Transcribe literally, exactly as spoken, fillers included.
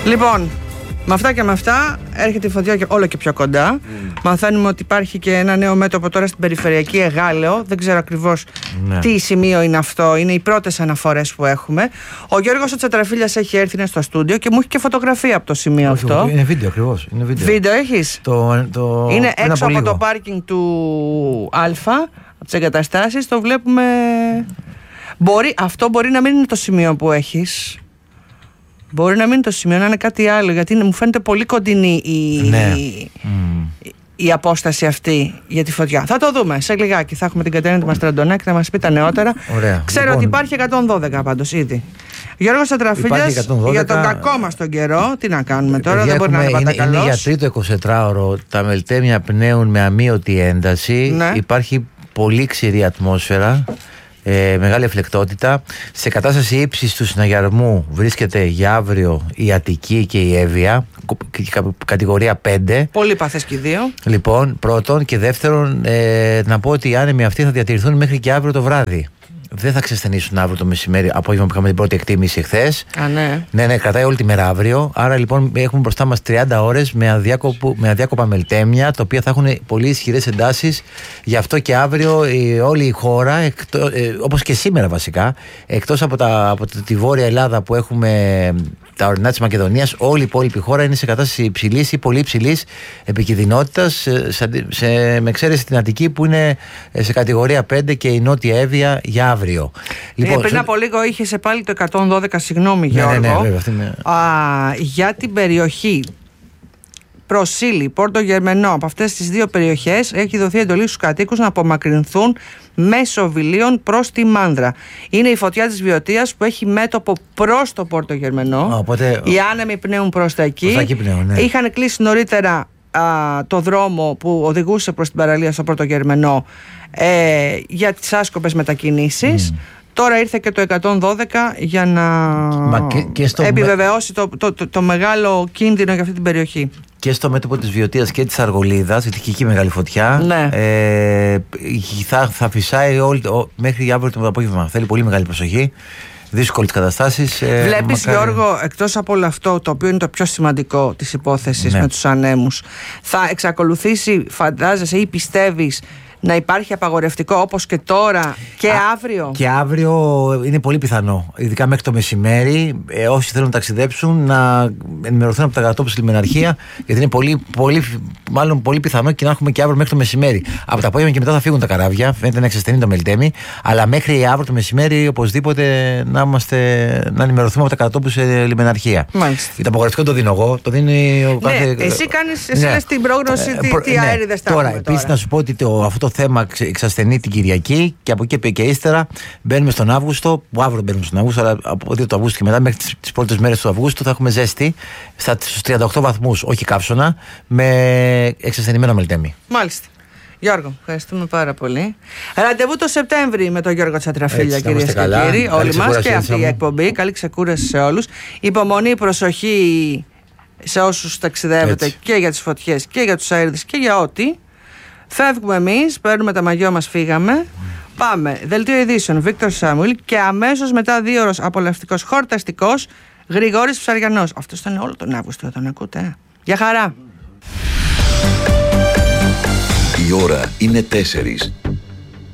Λοιπόν, με αυτά και με αυτά έρχεται η φωτιά και όλο και πιο κοντά. Mm. Μαθαίνουμε ότι υπάρχει και ένα νέο μέτωπο τώρα στην περιφερειακή Εγάλεο. Δεν ξέρω ακριβώς ναι. τι σημείο είναι αυτό. Είναι οι πρώτες αναφορές που έχουμε. Ο Γιώργος ο Τσατραφίλιας έχει έρθει, είναι στο στούντιο και μου έχει και φωτογραφία από το σημείο Όχι, αυτό. Είναι βίντεο ακριβώς. Είναι βίντεο. Βίντεο έχεις? Το, το... Είναι έξω από, από το πάρκινγκ του Αλφα, από τις εγκαταστάσεις. Το βλέπουμε. Μπορεί, αυτό μπορεί να μην είναι το σημείο που έχεις. Μπορεί να μην είναι το σημείο, να είναι κάτι άλλο, γιατί είναι, μου φαίνεται πολύ κοντινή η, ναι. η, mm. η απόσταση αυτή για τη φωτιά. Θα το δούμε σε λιγάκι. Θα έχουμε την Κατερίνα Μαστραντονάκη, θα μας πει τα νεότερα. Ωραία. Ξέρω λοιπόν, ότι υπάρχει εκατόν δώδεκα πάντως ήδη. Γιώργος Τσατραφίλιας, για τον κακό μας τον καιρό, τι να κάνουμε τώρα, δεν μπορεί να είναι πάντα καλός. Είναι για τρίτο εικοσιτετράωρο, τα μελτέμια πνέουν με αμείωτη ένταση, ναι. Υπάρχει πολύ ξηρή ατμόσφαιρα. Ε, μεγάλη εφλεκτότητα. Σε κατάσταση ύψης του συναγερμού βρίσκεται για αύριο η Αττική και η Εύβοια, κατηγορία πέντε. Πολύ παθές και οι δύο. Λοιπόν, πρώτον, και δεύτερον, ε, να πω ότι οι άνεμοι αυτοί θα διατηρηθούν μέχρι και αύριο το βράδυ. Δεν θα ξεσθενήσουν αύριο το μεσημέρι, απόγευμα που είχαμε την πρώτη εκτίμηση εχθές. Α, ναι. Ναι, ναι, κρατάει όλη τη μέρα αύριο. Άρα λοιπόν έχουμε μπροστά μας τριάντα ώρες με, αδιάκοπο, με αδιάκοπα μελτέμια, τα οποία θα έχουν πολύ ισχυρές εντάσεις. Γι' αυτό και αύριο η, όλη η χώρα, εκτό, ε, όπως και σήμερα βασικά, εκτός από, τα, από τη Βόρεια Ελλάδα που έχουμε τα ορεινά της Μακεδονίας, όλη η υπόλοιπη χώρα είναι σε κατάσταση υψηλής ή πολύ υψηλής επικινδυνότητας, σε, σε, με εξαίρεση την Αττική που είναι σε κατηγορία πέντε και η Νότια Εύβοια για αύριο. Λοιπόν, ε, πριν από λίγο είχε πάλι το εκατόν δώδεκα, συγγνώμη Γιώργο, ναι, ναι, ναι, βέβαια, είναι... Α, για την περιοχή Προσήλη, Πόρτο Γερμενό, από αυτές τις δύο περιοχές έχει δοθεί εντολή στους κατοίκους να απομακρυνθούν μέσω Βιλίων προς τη Μάνδρα. Είναι η φωτιά της Βιωτίας που έχει μέτωπο προς το Πόρτο Γερμενό. Οπότε... Οι άνεμοι πνέουν προς τα εκεί. εκεί πνέουν, ναι. Είχαν κλείσει νωρίτερα α, το δρόμο που οδηγούσε προς την παραλία στο Πόρτο Γερμενό ε, για τις άσκοπες μετακινήσεις. Mm. Τώρα ήρθε και το εκατόν δώδεκα για να και, και στο επιβεβαιώσει το, το, το, το μεγάλο κίνδυνο για αυτή την περιοχή. Και στο μέτωπο της Βιωτίας και της Αργολίδας, η τυχική μεγάλη φωτιά, ναι. ε, θα, θα φυσάει όλη, ό, μέχρι αύριο το απόγευμα. Θέλει πολύ μεγάλη προσοχή. Δύσκολες καταστάσεις. Ε, Βλέπεις μακάρι... Γιώργο, εκτός από όλο αυτό το οποίο είναι το πιο σημαντικό της υπόθεσης, ναι. με τους ανέμους, θα εξακολουθήσει, φαντάζεσαι ή πιστεύεις, να υπάρχει απαγορευτικό όπως και τώρα και Α, αύριο? Και αύριο είναι πολύ πιθανό, ειδικά μέχρι το μεσημέρι, ε, όσοι θέλουν να ταξιδέψουν να ενημερωθούν από τα κατόπους στη λιμεναρχία, γιατί είναι πολύ, πολύ, μάλλον πολύ πιθανό και να έχουμε και αύριο μέχρι το μεσημέρι. Από τα απόγευμα και μετά θα φύγουν τα καράβια, φαίνεται να εξασθενεί το μελτέμι, αλλά μέχρι αύριο το μεσημέρι οπωσδήποτε να, είμαστε, να ενημερωθούμε από τα κατόπους στη λιμεναρχία. Μάλιστα. Το απαγορευτικό το δίνω εγώ, το δίνει ο κάθε... Ναι, εσύ κάνεις, εσύ ναι. λες την πρόγνωση, τι, τι ναι. αέριδες θα τώρα, έχουμε επίσης να σου πω ότι το, αυτό το θέμα εξασθενεί την Κυριακή και από εκεί και ύστερα μπαίνουμε στον Αύγουστο, που αύριο μπαίνουμε στον Αύγουστο, αλλά από δύο του Αυγούστου και μετά μέχρι τις, τις πρώτες μέρες του Αυγούστου θα έχουμε ζέστη στα, στους τριάντα οκτώ βαθμούς, όχι καύσωνα, με εξασθενημένο μελτέμι. Μάλιστα. Γιώργο, ευχαριστούμε πάρα πολύ. Ραντεβού το Σεπτέμβρη με τον Γιώργο Τσατραφίλια, κυρίες και κύριοι. Όλοι μας και αυτή η εκπομπή. Καλή ξεκούραση σε όλους. Υπομονή, προσοχή σε όσους ταξιδεύετε. Έτσι. Και για τις φωτιές και για τους αέριδες και για ό,τι. Φεύγουμε εμείς, παίρνουμε τα μαγιό μας, φύγαμε. Πάμε. Δελτίο ειδήσεων, Βίκτορ Σάμουιλ και αμέσως μετά δύο ώρες απολαυστικός χορταστικός Γρηγόρης Ψαριανός. Αυτό ήταν όλο τον Αύγουστο, τον ακούτε. Γεια χαρά. Η ώρα είναι τέσσερις.